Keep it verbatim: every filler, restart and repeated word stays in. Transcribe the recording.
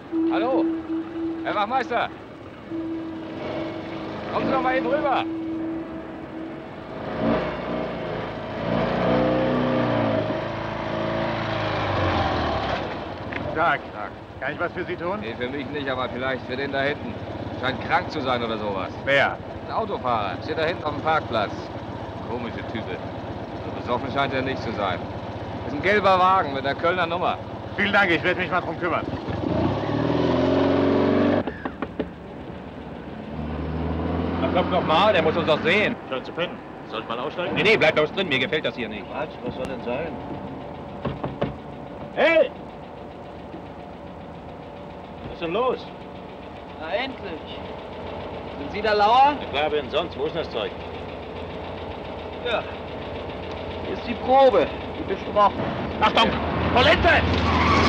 Hallo? Herr Wachmeister? Kommen Sie doch mal eben rüber. Tag. Tag. Kann ich was für Sie tun? Nee, für mich nicht, aber vielleicht für den da hinten. Scheint krank zu sein oder sowas. Wer? Ein Autofahrer. Steht da hinten auf dem Parkplatz. Komische Type. So besoffen scheint er nicht zu sein. Das ist ein gelber Wagen mit der Kölner Nummer. Vielen Dank, ich werde mich mal drum kümmern. Na kommt noch mal, der muss uns doch sehen. Schon zu pennen. Soll ich mal aussteigen? Nee, nee, bleib bloß drin, mir gefällt das hier nicht. Was? Was soll denn sein? Hey! Was ist denn los? Na endlich. Sind Sie da Lauer? Na klar, wer denn sonst? Wo ist denn das Zeug? Ja. Hier ist die Probe, wie besprochen. Achtung! Polente!